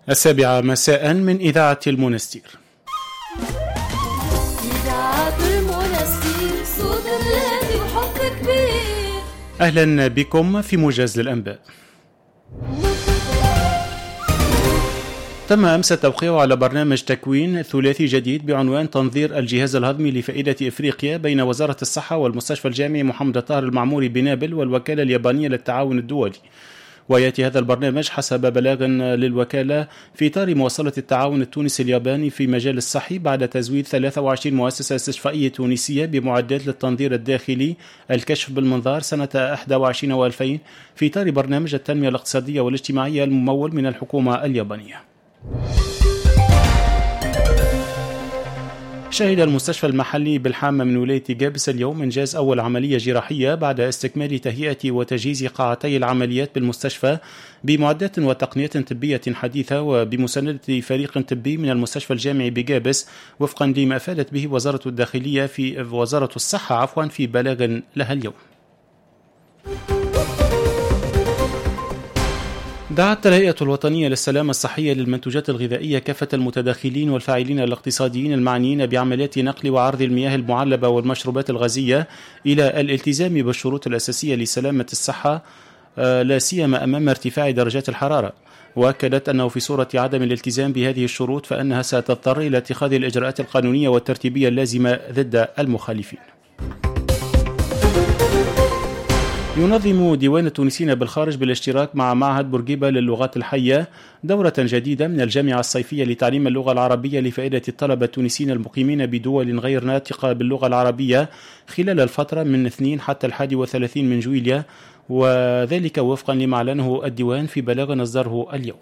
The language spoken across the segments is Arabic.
السابعة مساء من إذاعة المنستير. إذاعة المنستير صوت الهادي وحب كبير. أهلا بكم في موجز للأنباء. تم أمس التوقيع على برنامج تكوين ثلاثي جديد بعنوان تنظير الجهاز الهضمي لفائدة إفريقيا بين وزارة الصحة والمستشفى الجامعي محمد الطاهر المعموري بنابل والوكالة اليابانية للتعاون الدولي. ويأتي هذا البرنامج حسب بلاغ للوكالة في إطار مواصلة التعاون التونسي الياباني في مجال الصحي بعد تزويد 23 مؤسسة استشفائية تونسية بمعدات للتنظير الداخلي الكشف بالمنظار سنة 21 و2000 في إطار برنامج التنمية الاقتصادية والاجتماعية الممول من الحكومة اليابانية. شهد المستشفى المحلي بالحامة من ولاية جابس اليوم إنجاز أول عملية جراحية بعد استكمال تهيئة وتجهيز قاعتي العمليات بالمستشفى بمعدات وتقنية طبية حديثة وبمساندة فريق طبي من المستشفى الجامعي بجابس وفقا لما أفادت به وزارة الداخلية في وزارة الصحة في بلاغ لها اليوم. دعت الهيئة الوطنية للسلامة الصحية للمنتوجات الغذائية كافة المتداخلين والفاعلين الاقتصاديين المعنيين بعمليات نقل وعرض المياه المعلبة والمشروبات الغازية إلى الالتزام بالشروط الأساسية لسلامة الصحة لا سيما أمام ارتفاع درجات الحرارة. وأكدت أنه في صورة عدم الالتزام بهذه الشروط فإنها ستضطر إلى اتخاذ الإجراءات القانونية والترتيبية اللازمة ضد المخالفين. ينظم ديوان التونسيين بالخارج بالاشتراك مع معهد بورقيبة للغات الحية دورة جديدة من الجامعة الصيفية لتعليم اللغة العربية لفائدة الطلبة التونسيين المقيمين بدول غير ناطقة باللغة العربية خلال الفترة من 2 حتى 31 من جويليا، وذلك وفقا لما أعلنه الديوان في بلاغ أصدره اليوم.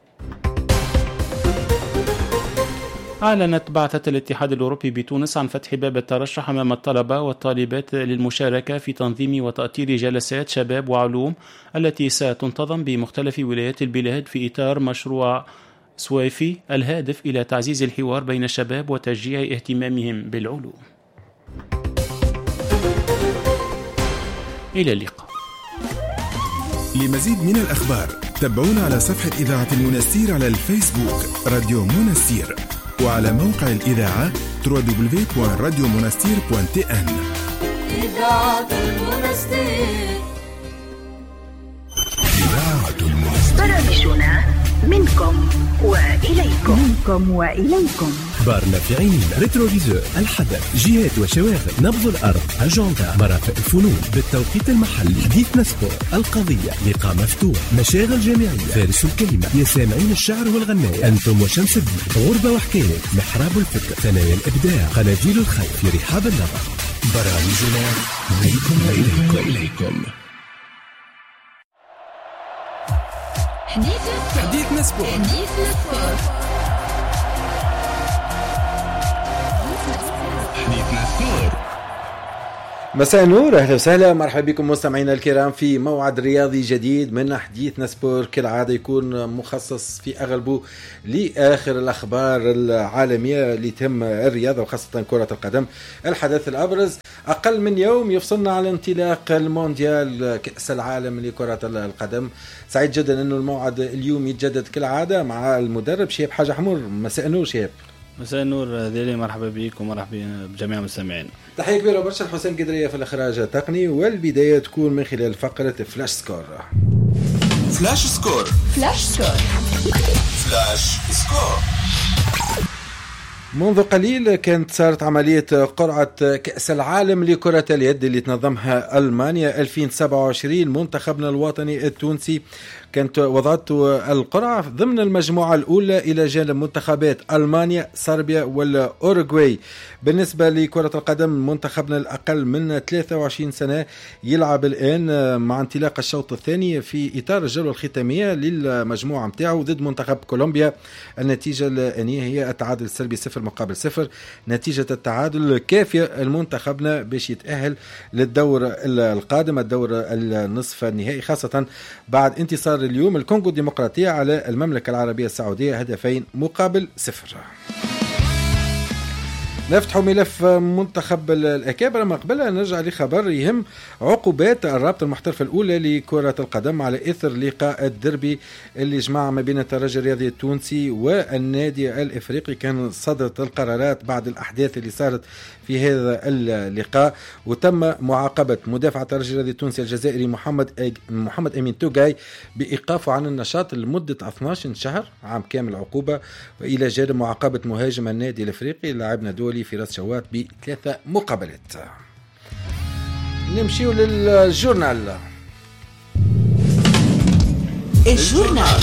أعلنت بعثة الاتحاد الأوروبي بتونس عن فتح باب الترشح أمام الطلبة والطالبات للمشاركة في تنظيم وتأطير جلسات شباب وعلوم التي ستنتظم بمختلف ولايات البلاد في إطار مشروع سويفي الهادف إلى تعزيز الحوار بين الشباب وتشجيع اهتمامهم بالعلوم. إلى اللقاء. لمزيد من الأخبار تابعونا على صفحة إذاعة المنستير على الفيسبوك راديو منستير وعلى موقع الإذاعة www.radiomonastir.tn. إذاعة المنستير. إذاعة المنستير. برامجنا منكم وإليكم. بارنا في عين ريتروفيزور الحدث جهات وشواغل نبض الأرض أجندة مرافق الفنون بالتوقيت المحلي حديث نسبور القضية لقاء مفتوح مشاغل جامعية فارس الكلمة يا سامعين الشعر والغناء أنتم وشمس الدين غربة وحكاية محراب الفكر ثنايا الإبداع قناديل الخير في رحاب النظر. برامجنا منكم وإليكم. حديث نسبور. مساء النور، اهلا وسهلا، مرحبا بكم مستمعينا الكرام في موعد رياضي جديد من حديثنا سبور. كالعاده يكون مخصص في اغلبه لاخر الاخبار العالميه اللي تهم الرياضه وخاصه كره القدم. الحدث الابرز اقل من يوم يفصلنا على انطلاق المونديال كاس العالم لكره القدم. سعيد جدا انه الموعد اليوم يتجدد كالعاده مع المدرب شهاب حاج حمور. مساء النور شهاب. مساء النور ذيلي، مرحبا بكم ومرحبا بجميع المستمعين. تحية كبيرة برشا الحسين قدرية في الإخراج التقني، والبداية تكون من خلال فقرة فلاش سكور. منذ قليل كانت صارت عملية قرعة كأس العالم لكرة اليد اللي تنظمها ألمانيا 2027. منتخبنا الوطني التونسي كانت وضعت القرعة ضمن المجموعة الأولى إلى جانب منتخبات ألمانيا، صربيا والأوروغواي. بالنسبة لكرة القدم منتخبنا الأقل من 23 سنة يلعب الآن مع انطلاق الشوط الثاني في إطار الجولة الختامية للمجموعة متاعه ضد منتخب كولومبيا. النتيجة الآنية هي التعادل السلبي 0-0. نتيجة التعادل كافية المنتخبنا باش يتأهل للدور القادم، الدور النصف النهائي، خاصة بعد انتصار اليوم الكونغو الديمقراطية على المملكة العربية السعودية 2-0. نفتحوا ملف منتخب الأكابر. ما قبلها نرجع لخبر يهم عقوبات الرابطة المحترفة الأولى لكرة القدم على إثر لقاء الدربي اللي جمع ما بين الترجي الرياضي التونسي والنادي الإفريقي. كان صدرت القرارات بعد الأحداث اللي صارت في هذا اللقاء، وتم معاقبة مدافع الترجي الرياضي التونسي الجزائري محمد أمين توغاي بإيقافه عن النشاط لمدة 12 شهر، عام كامل عقوبة، وإلى جانب معاقبة مهاجم النادي الإفريقي لاعبنا دولي في راس شوات ب3 مقابلات. نمشيو للجورنال. الجورنال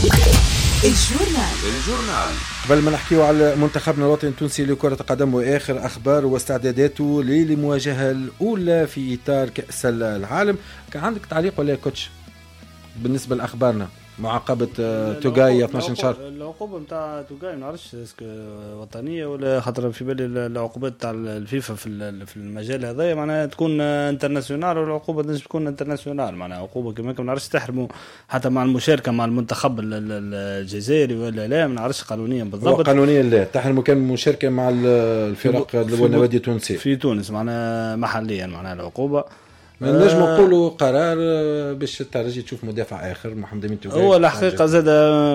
قبل ما نحكيو على منتخبنا الوطني التونسي لكرة القدم وآخر أخبار واستعداداته للمواجهة الأولى في إطار كأس العالم، كان عندك تعليق ولا كوتش بالنسبة لأخبارنا؟ معاقبة توغاي 12 شهر. العقوبة نتاع توغاي ما نعرفش وطنية ولا خاطر في بالي العقوبات تاع الفيفا في المجال هذا معناها تكون انترناسيونال، والعقوبة لازم تكون انترناسيونال، معناها عقوبة كما ما نعرفش تحرموا حتى مع المشاركة مع المنتخب الجزائري ولا لا، ما نعرفش قانونيا بالضبط. قانونيا لا تحرموا كان مشاركة مع الفرق والنوادي التونسية في تونس معناها محليا، معناها العقوبة نجم نقولوا قرار باش الترجي تشوف مدافع اخر محمد امين توغاي. هو الحقيقه زاد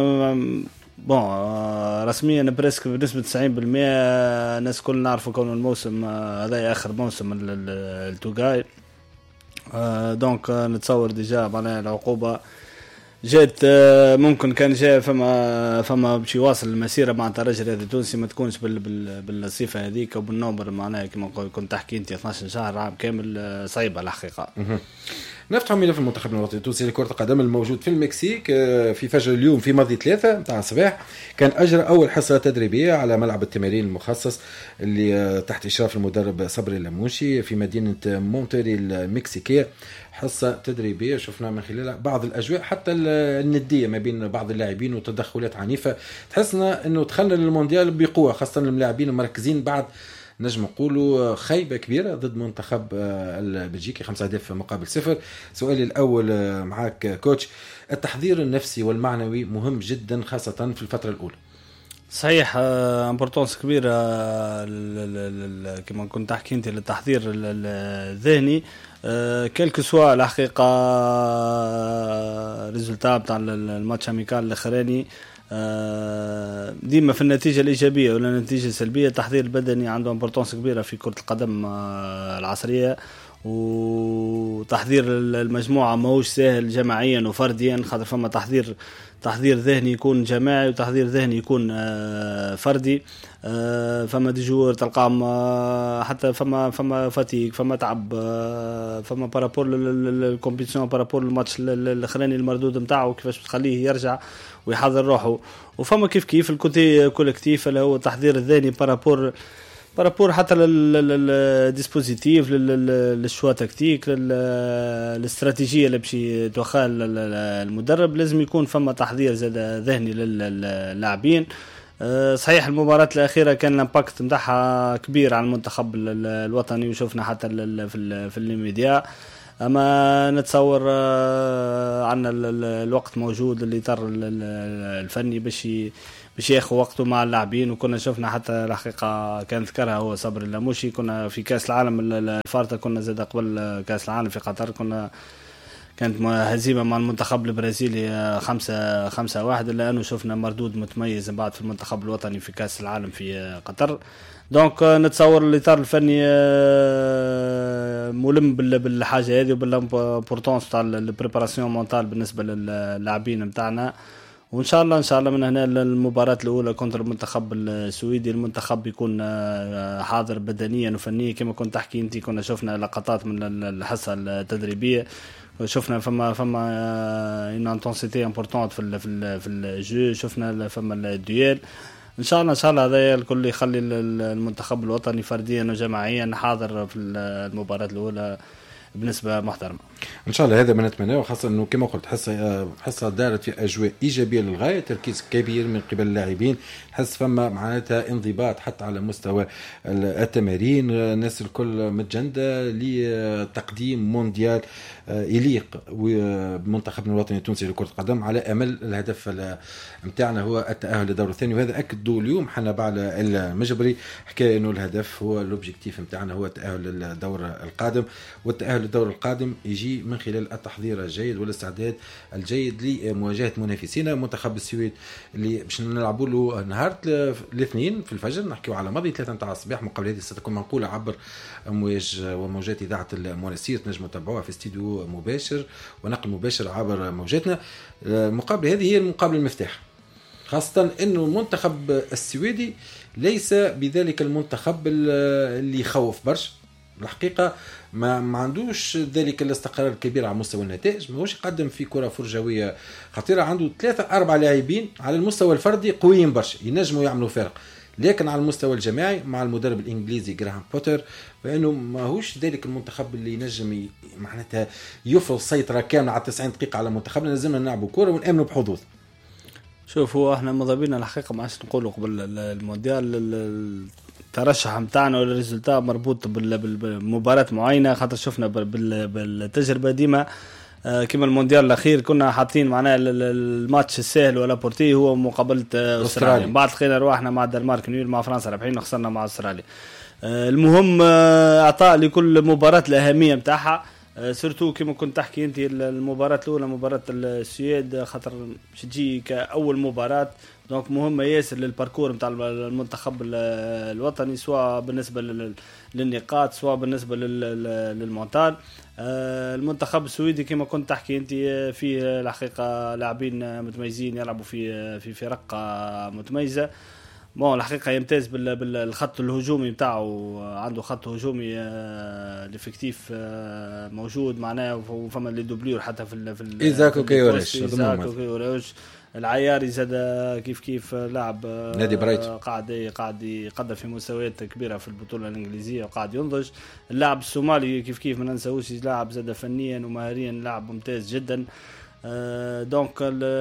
رسميا بريسك بنسبه 90% الناس كل نعرفوا كون الموسم هذا اخر موسم التوغاي. دونك نتصور ديجا معناها العقوبه جات ممكن كان جاء فما باش يواصل المسيره مع الترجي الرياضي التونسي، ما تكونش بالصفه هذيك وبالنمبر معناها كما كنت تحكي انت 12 شهر عام كامل صعيبه الحقيقه. نفتح ملف المنتخب الوطني التونسي لكرة القدم الموجود في المكسيك. في فجر اليوم في ماضي 3 متاع الصباح كان أجرى أول حصة تدريبية على ملعب التمارين المخصص اللي تحت إشراف المدرب صبري اللموشي في مدينة مونتري المكسيكية. حصة تدريبية شفنا من خلالها بعض الأجواء حتى الندية ما بين بعض اللاعبين وتدخلات عنيفة. تحسنا أنه دخلنا للمونديال بقوة، خاصة اللاعبين المركزين بعد نجم نقولوا خيبة كبيرة ضد منتخب البلجيكي 5 أهداف مقابل 0. سؤالي الأول معاك كوتش، التحضير النفسي والمعنوي مهم جدا خاصة في الفترة الأولى. صحيح امبورطونس كبيرة كما كنت تحكي انت للتحضير الذهني كلك سوا الحقيقة ريزولتا بتاع الماتش اميكال الاخراني ديما في النتيجة الإيجابية ولا النتيجة السلبية. التحضير البدني عنده امبورطونس كبيرة في كرة القدم العصرية، وتحضير المجموعة ماهوش سهل جماعيا وفرديا، خاطر فما تحضير ذهني يكون جماعي وتحضير ذهني يكون فردي. فما ديجور تلقاهم حتى فما فاتيك فما تعب فما بارابور للكومبيتيشن بارابور الماتش الاخراني المردود نتاعو كيفاش تخليه يرجع ويحضر روحه. وفما كيف الكوتي كولكتيف اللي هو تحضير الذهني بارابور حتى للديسبوزيتيف للشوا تكتيك للاستراتيجية اللي بشي توخال المدرب. لازم يكون فما تحضير زاد ذهني للاعبين. صحيح المباراة الأخيرة كان الامباكت متاعها كبير على المنتخب الوطني وشوفنا حتى في الميديا، أما نتصور عنا الوقت موجود اللي يطر الفني باش ياخذ وقته مع اللاعبين. وكنا شفنا حتى الحقيقة كانت ذكرها هو صبري اللموشي، كنا في كأس العالم الفارطة كنا زاد قبل كأس العالم في قطر كانت هزيمة مع المنتخب البرازيلي 5-1 لأنه شفنا مردود متميز بعد في المنتخب الوطني في كأس العالم في قطر. دونك نتصور الإطار الفني ملم بالحاجة هذه وبالامبورطونس تاع البريباراسيون مونتال بالنسبة للاعبين متاعنا. وإن شاء الله من هنا المباراة الأولى كونتر المنتخب السويدي المنتخب يكون حاضر بدنيا وفنيا كما كنت تحكي أنت. كنا شفنا لقطات من الحصة التدريبية، شفنا فما une intensité importante في الجو، شفنا فما الديال. ان شاء الله هذا الكل يخلي المنتخب الوطني فرديا وجماعيا حاضر في المباراة الأولى بنسبة محترمة. ان شاء الله هذا ما نتمناه، خاصه انه كما قلت حصه دارت في اجواء ايجابيه للغايه، تركيز كبير من قبل اللاعبين، حس فما معناتها انضباط حتى على مستوى التمارين، الناس الكل متجنده لتقديم مونديال يليق بمنتخبنا الوطني التونسي لكره القدم، على امل الهدف نتاعنا هو التاهل للدور الثاني. وهذا اكدوا اليوم حنا بعد المجبري، حكى انه الهدف هو الاوبجيكتيف نتاعنا هو التاهل للدور القادم، والتاهل للدور القادم يجي من خلال التحضير الجيد والاستعداد الجيد لمواجهه منافسينا منتخب السويد اللي باش نلعبوا له نهار الاثنين في الفجر، نحكيو على ماضي 3 نتاع الصباح. مقابله هذه ستكون منقوله عبر امواج وموجات اذاعه المنستير، تنجموا تتابعوها في استديو مباشر ونقل مباشر عبر موجاتنا. المقابله هذه هي المقابله المفتاح، خاصه انه المنتخب السويدي ليس بذلك المنتخب اللي يخوف برشا الحقيقه، ما عندوش ذلك الاستقرار الكبير على مستوى النتائج، ما هوش يقدم في كره فرجويه خطيره، عنده 3-4 لاعبين على المستوى الفردي قويين برشا ينجموا يعملوا فرق، لكن على المستوى الجماعي مع المدرب الانجليزي جراهام بوتر فانه ما هوش ذلك المنتخب اللي ينجم معناتها يفرض سيطره كامله على 90 دقيقه على منتخبنا. لازمنا نلعبوا كره ونامنوا بحظوظ. شوف، هو احنا مضابينا الحقيقه ما عادش نقولوا قبل المونديال الترشح متاعنا ولا الريزلتات مربوط بمباراة معينة، خاطر شفنا بالتجربة ديما كما المونديال الأخير كنا حاطين معناه الماتش السهل ولا بورتي هو مقابلة أستراليا، بعد لقينا رواحنا مع الدنمارك نيول، مع فرنسا رابحين وخسرنا مع أستراليا. المهم أعطاء لكل مباراة الأهمية متاعها، سورتو كما كنت تحكي انت المباراة الأولى مباراة السويد، خاطر تجي كأول مباراة، دونك مهمة ياسر للباركور متاع المنتخب الوطني، سواء بالنسبة للنقاط سواء بالنسبة للمونتال. المنتخب السويدي كما كنت تحكي انت فيه الحقيقة لاعبين متميزين يلعبوا في فرق متميزة. الحقيقة يمتاز بالخط الهجومي متاعه، عنده خط هجومي الافكتيف موجود معناه، وفما اللي دوبليور حتى في إيزاك وكيوريش العياري زاد كيف لاعب نادي برايت قاعد يقدم في مستويات كبيرة في البطولة الإنجليزية وقاعد ينضج. اللاعب الصومالي كيف ما ننساوش لاعب زاد فنيا ومهاريا لاعب ممتاز جدا. دونك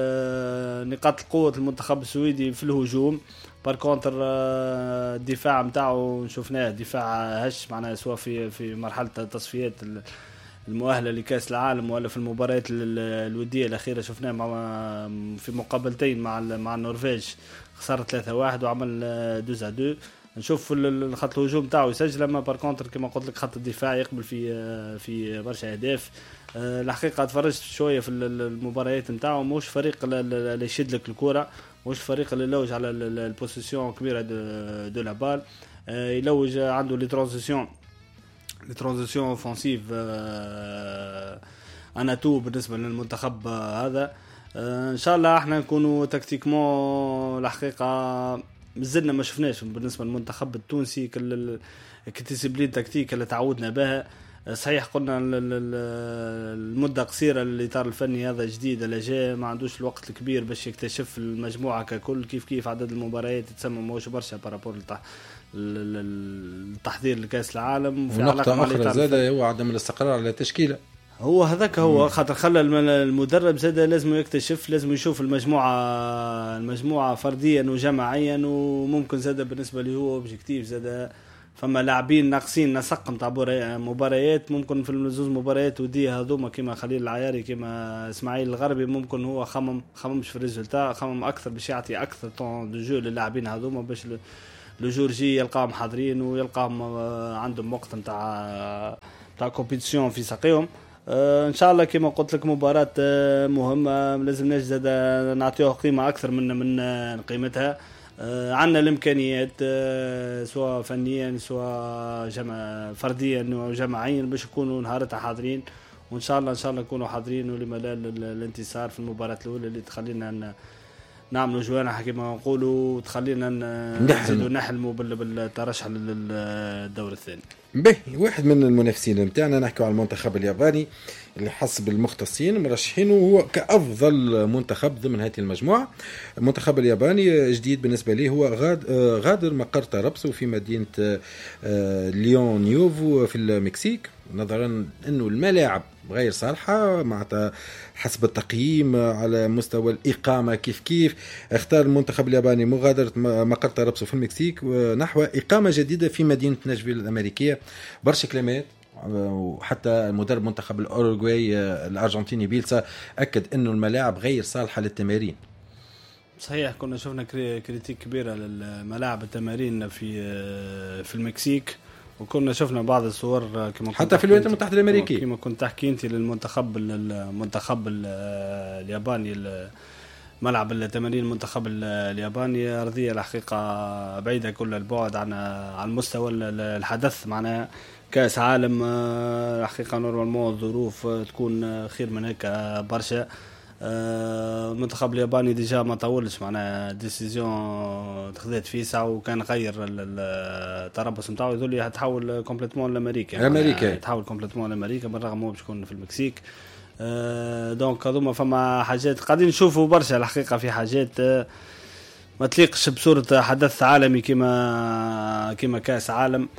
نقاط القوة المنتخب السويدي في الهجوم، باركونتر الدفاع متاعه شفناه دفاع هش معناه، سواء في مرحلة التصفيات المؤهلة لكأس العالم ولا في المباريات الودية الأخيرة، شفناه في مقابلتين مع النرويج خسر 3-1 وعمل 2-2. نشوف الخط الهجوم تاعو يسجل، لما باركونتر كما قلت لك خط الدفاع يقبل في برشا أهداف. الحقيقة تفرجت شوية في المباريات نتاعو، موش فريق اللي يشد لك الكرة، موش فريق اللي يلوج على البوزيسيون كبيرة دو لا بال، يلوج عنده لي ترانزيسيون اوفنسيف انا تو بالنسبة للمنتخب هذا. ان شاء الله احنا نكونوا تكتيكمون الحقيقة مازلنا ما شفناش بالنسبة للمنتخب التونسي كديسيبلين تكتيك اللي تعودنا بها. صحيح قلنا المدة قصيرة الإطار الفني هذا جديد اللي جاء، ما عندوش الوقت الكبير باش يكتشف المجموعة ككل، كيف عدد المباريات يتسمى موش برشا بارابور التحضير لكأس العالم. ونقطة أخرى زادة هو عدم الاستقرار على التشكيلة، هو هذاك هو خاطر خلى المدرب زاد لازم يكتشف، لازم يشوف المجموعة فرديا وجماعيا، وممكن زاد بالنسبة له هو اوبجيكتيف زاد فما لاعبين ناقصين نسق نتاع مباريات، ممكن في الزوز مباريات وديه هذوما كما خليل العياري كما اسماعيل الغربي ممكن هو خممش في الريزلتا، خمم اكثر باش يعطي اكثر طون دو جو للاعبين هذوما باش لجورجي يلقاهم حاضرين ويلقاهم عندهم وقت نتاع كومبيتيشن في ساقيهم. ان شاء الله كما قلت لك مباراة مهمة، لازم نجد نعطيها قيمة اكثر من قيمتها. عندنا الامكانيات سواء فنيا سواء فرديا وجماعيا باش يكونوا نهارتها حاضرين، وان شاء الله نكونوا حاضرين، ولما لا الانتصار في المباراة الاولى اللي تخلينا نعملوا جوانا كما نقولوا، وتخلينا نحلموا بالترشح للدور الثاني. به واحد من المنافسين نتاعنا نحكوا على المنتخب الياباني اللي حسب المختصين مرشحينه هو كأفضل منتخب ضمن هذه المجموعة. المنتخب الياباني جديد بالنسبة ليه، هو غادر مقر طرابلس في مدينة ليون نيوفو في المكسيك، نظرا أنه الملاعب غير صالحة معناتها حسب التقييم على مستوى الإقامة. كيف اختار المنتخب الياباني مغادرة مقر طرابلس في المكسيك ونحو إقامة جديدة في مدينة ناشفيل الأمريكية. برشا كلمات، وحتى مدرب منتخب الأوروغواي الأرجنتيني بيلسا أكد أنه الملاعب غير صالحة للتمارين. صحيح، كنا شفنا كريتيك كبيرة للملاعب التمارين في المكسيك، وكنا شفنا بعض الصور كما حتى في الولايات المتحدة الأمريكية كما كنت تحكي أنت المنتخب الياباني، ملعب التمارين المنتخب الياباني أرضية الحقيقة بعيدة كل البعد عن المستوى الحدث. معناها كأس عالم الحقيقة نورمالمون الظروف تكون خير من هيك برشا. المنتخب الياباني ديجا ما طولش معناها ديسيزيون تخذت فيه ساعة، وكان غير التربص نتاعو يقول لي هتحول كومبليتمون لأمريكا، يتحول كومبليتمون لأمريكا بالرغم هو باش يكون في المكسيك. دونك هذوما فما حاجات قاعدين نشوفوا برشا الحقيقة، في حاجات ما تليقش بصورة حدث عالمي كما كأس عالم.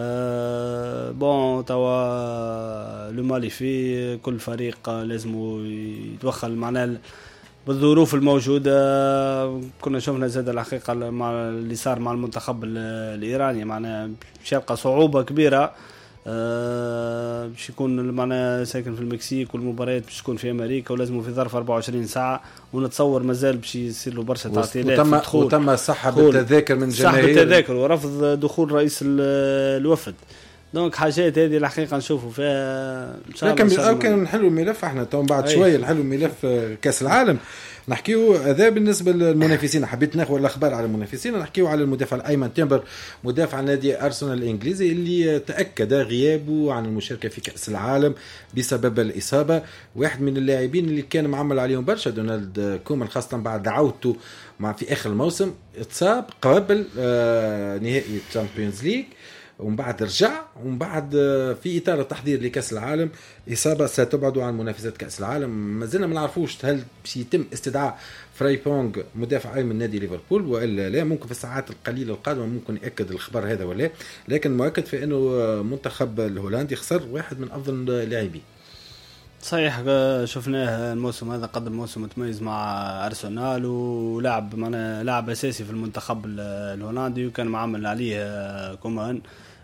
بون توا لمالي في كل فريق لازم يتوخل معنا بالظروف الموجودة. كنا شفنا زاد الحقيقة مع اللي صار مع المنتخب الإيراني، معنا باش يلقى صعوبة كبيرة باش يكون معنا ساكن في المكسيك، والمباريات باش تكون في أمريكا ولازم في ظرف 24 ساعة، ونتصور مازال باش يصير له برشا تعطيلات وتم سحب التذاكر من الجماهير، سحب التذاكر ورفض دخول رئيس الوفد. دونك حاجات هذه الحقيقة نشوفوا فيها إن شاء الله. لكن كان نحلوا الملف احنا تو بعد شوية نحلوا ملف كأس العالم، نحكيو هذا بالنسبة للمنافسين. حبيت ناخذ الأخبار على المنافسين، نحكيو على المدافع الأيمن تيمبر مدافع نادي أرسنال الإنجليزي اللي تأكد غيابه عن المشاركة في كأس العالم بسبب الإصابة. واحد من اللاعبين اللي كان معمل عليهم برشا دونالد كومان، خاصة بعد دعوته في آخر الموسم، اتصاب قبل نهائي الشامبيونز ليج، ومن بعد رجع، ومن بعد في إطار التحضير لكأس العالم إصابة ستبعد عن منافسة كأس العالم. ما زلنا ما نعرفوش هل يتم استدعاء فرايبونغ مدافع أيمن نادي ليفربول وإلا لا. ممكن في الساعات القليلة القادمة ممكن يأكد الخبر هذا ولا، لكن مؤكد في أنه منتخب الهولندي خسر واحد من أفضل اللاعبين. صحيح، شفناه الموسم هذا قدم موسم متميز مع أرسنال، ولعب معنا لاعب أساسي في المنتخب الهولندي، وكان معامل عليه كومان.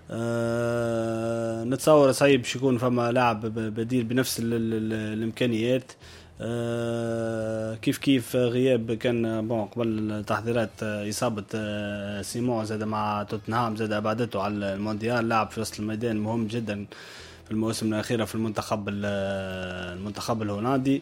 نتصور صعيب باش يكون فما لاعب بديل بنفس الإمكانيات. كيف غياب كان قبل التحضيرات إصابة سيمون زاد مع توتنهام زاد أبعدته على المونديال. لاعب في وسط الميدان مهم جدا في الموسم الأخيرة في المنتخب الهولندي.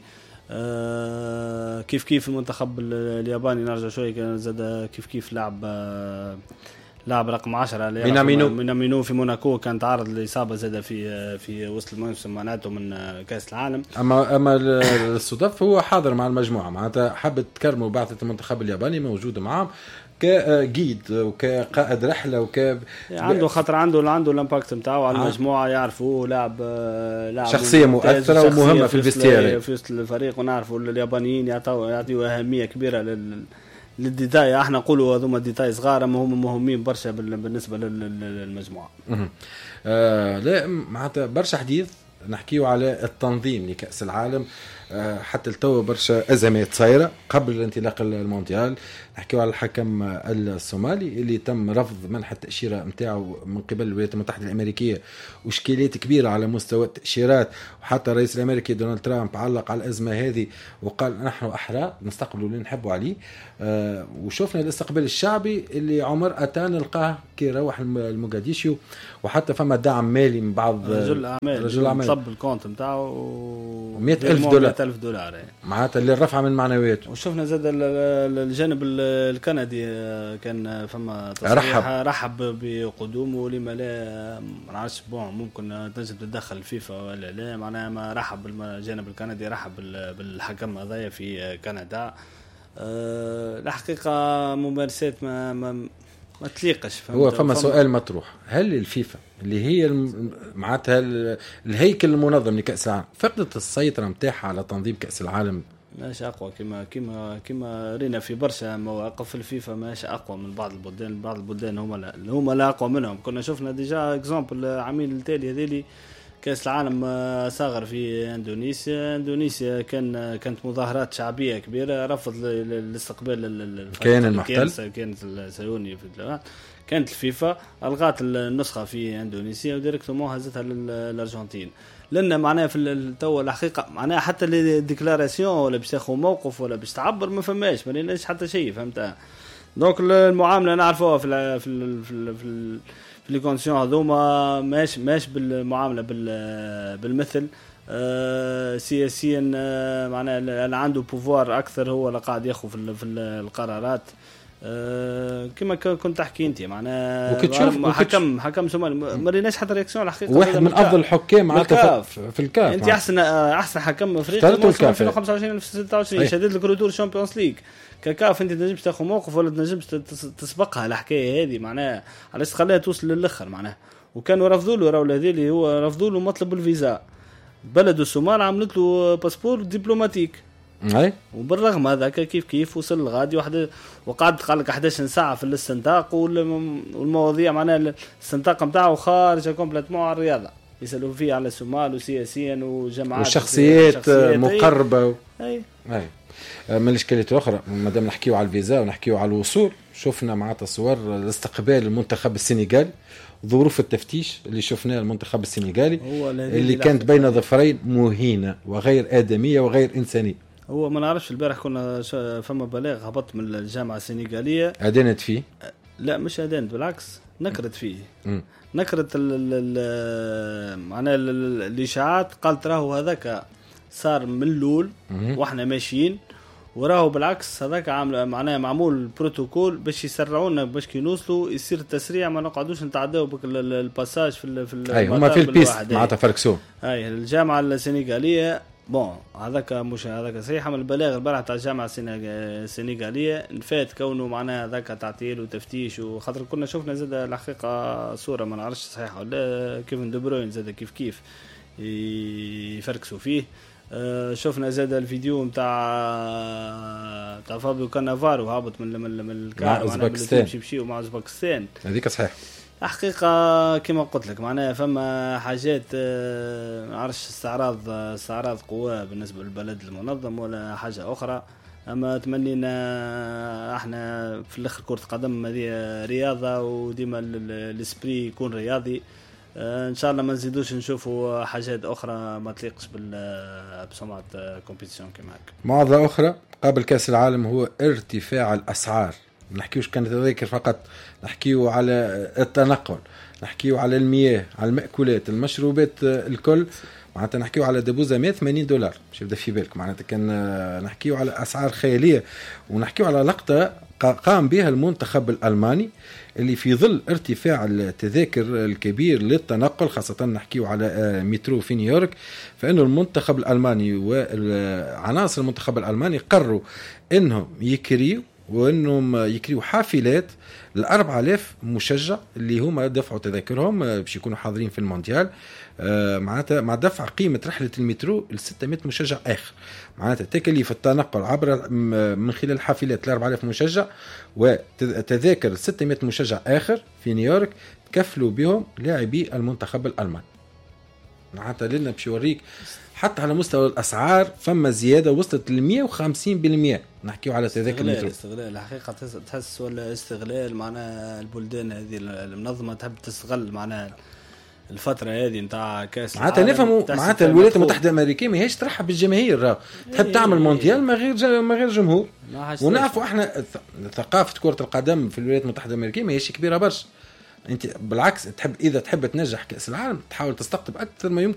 كيف المنتخب الياباني نرجع شوي كان زاد كيف لاعب رقم 10 مينامينو في موناكو كان تعرض لإصابة زاد في وسط الموسم معناته من كأس العالم. أما الصدف هو حاضر مع المجموعة، معناتها حبت تكرموا بعثة المنتخب الياباني موجود معهم كجيد وكقائد رحلة عنده خطر، عنده الامباكت نتاعو على المجموعة، يعرفوا لاعب شخصية مؤثرة ومهمة في الفيستير في وسط الفريق. ونعرفوا اليابانيين يعطيوا أهمية كبيرة للديتاي. احنا نقولوا هذوما ديتاي صغار اما هم مهمين برشا بالنسبة للمجموعة. لا معناتها برشا حديث نحكيو على التنظيم لكأس العالم. حتى التو برشا أزمات صايرة قبل الانطلاق المونديال. نحكيو على الحكم الصومالي اللي تم رفض منح التأشيرة متاعه من قبل الولايات المتحدة الأمريكية، وإشكاليات كبيرة على مستوى التأشيرات. وحتى الرئيس الأمريكي دونالد ترامب علق على الأزمة هذه وقال نحن أحرار نستقبلوا اللي نحبوا عليه. وشوفنا الاستقبال الشعبي اللي عمر أتان نلقاه كي روح الموغاديشيو، وحتى فما دعم مالي من بعض رجل الأعمال طب الكونت متاعه $100,000 معناتها اللي رفع من معنوياته. وشوفنا زاد الجانب الكندي كان فما رحب بقدومه، لما لا ما نعرفش ممكن تنجم تتدخل الفيفا ولا لا. معناها ما رحب بالجانب الكندي، رحب بالحكم هذايا في كندا. الحقيقة ممارسات ما تليقش. هو فما سؤال مطروح، هل الفيفا اللي هي معناتها الهيكل المنظم لكأس العالم فقدت السيطرة متاعها على تنظيم كأس العالم؟ ماش أقوى كما رينا في برشا مواقف الفيفا، ماش أقوى من بعض البلدان هم لا أقوى منهم. كنا شفنا ديجا اكزامبل عامين التالي هذيلي كأس العالم صاغر في اندونيسيا كانت مظاهرات شعبيه كبيره رفض الاستقبال الكيان المحتل كانت الصهيوني كانت الفيفا الغت النسخه في اندونيسيا وديريكتومون هزتها للارجنتين. لان معناها في التو الحقيقه معناها حتى الديكلاراسيون ولا باش تاخذ موقف ولا باش تعبر ما فماش ما ليناش حتى شيء فهمتها. دونك المعامله نعرفوها في لي كونديسيون هذوما ماش بالمعامله بالمثل. سياسيا معناها اللي عنده بوفوار اكثر هو اللي قاعد ياخذ في القرارات. كما كنت تحكي انت معناها حكم سومالي ما ريناش حتى رياكسيون الحقيقه. واحد من افضل الحكام معناتها في الكاف. انت احسن حكم افريقي في 2025 في 26 شديد لك روتور شامبيونز ليج كاف. انت تنجمش تاخذ موقف ولا تنجمش تسبقها الحكايه هذه معناها علاش تخليها توصل للاخر معناها. وكانوا رفضوا له راهو هذه اللي هو رفضوا له مطلب الفيزا. بلد الصومال عملت له باسبور دبلوماتيك وبالرغم هذاك كيف وصل لغادي واحد وقعد قال لك 11 ساعه في الاستنطاق والمواضيع معناها الاستنطاق نتاعو خارج كومبليتمون على الرياضه يسالوا فيه على الصومال وسياسيا وجماعات وشخصيات مقربه اي من الاشكاليات الاخرى مادام نحكيو على الفيزا ونحكيو على الوصول شفنا معناتها صور الاستقبال المنتخب السنغالي ظروف التفتيش اللي شفناه المنتخب السنغالي اللي كانت بين ظفرين مهينه وغير ادميه وغير انسانيه. هو ما نعرفش البارح كنا فما بلاغ هبط من الجامعه السنغاليه ادانت فيه. لا مش ادانت بالعكس نكرت فيه. نكرت معناها الاشاعات قالت راهو هذاك صار من الاول واحنا ماشيين وراهو بالعكس هذاك عامل معناها معمول بروتوكول باش يسرعونا باش كي نوصلوا يصير التسريع ما نقعدوش نتعداو بك الباساج في اي هما في البيست معناتها فركسو. اي الجامعه السنغاليه بون هذاك مش هذاك صحيح من البلاغ البارح تاع الجامعه السنغاليه نفات كونه معناها هذاك تعطيل وتفتيش وخاطر كنا شفنا زاد الحقيقه صوره ما نعرفش صحيح ولا كيفن دي بروين زاد كيف يفركسوا فيه. شفنا زاد الفيديو نتاع فابيو كانافارو هابط من الكار مع يمشي مع اوزبكستان هذيك صحيح. حقيقة كما قلت لك معناها فما حاجات عرش استعراض قوة بالنسبة للبلد المنظم ولا حاجة أخرى. أما تمنينا احنا في الآخر كرة قدم هذه رياضة وديما الاسبري يكون رياضي. ان شاء الله ما نزيدوش نشوفوا حاجات اخرى ما تليقش بسمعه كومبيتيشن كما هكا. معضله اخرى قبل كاس العالم هو ارتفاع الاسعار. ما نحكيوش كانت تذاكر فقط نحكيو على التنقل نحكيو على المياه على المأكولات المشروبات الكل معناتها نحكيو على دبوزة $180 مش يبدا في بالك معناتها كان نحكيو على أسعار خيالية. ونحكيو على لقطة قام بها المنتخب الألماني اللي في ظل ارتفاع التذاكر الكبير للتنقل خاصة نحكيو على مترو في نيويورك فإنه المنتخب الألماني وعناصر المنتخب الألماني قرروا إنهم يكريوا حافلات ل4000 مشجع اللي هما دفعوا تذاكرهم باش يكونوا حاضرين في المونديال معناتها مع دفع قيمة رحلة المترو ل 600 مشجع آخر. معناتها تكاليف التنقل عبر من خلال حافلات ل4000 مشجع وتذاكر 600 مشجع آخر في نيويورك تكفلوا بهم لاعبي المنتخب الألماني. معناتها لنا باش يوريك حتى على مستوى الأسعار فما زيادة وصلت ل 150%. نحكيو على تذاكر المترو. استغلال الحقيقة تحس ولا استغلال معناها البلدان هذه المنظمة تحب تستغل معناها الفترة هذه نتاع كاس معناتها نفهموا معناتها الولايات المتحدة الأمريكية ما هيش ترحب بالجماهير تحب تعمل مونديال ما غير جمهور. ونعرفوا احنا ثقافة كرة القدم في الولايات المتحدة الأمريكية ما هيش كبيرة برشا. انت بالعكس إذا تحب تنجح كأس العالم تحاول تستقطب أكثر ما يمكن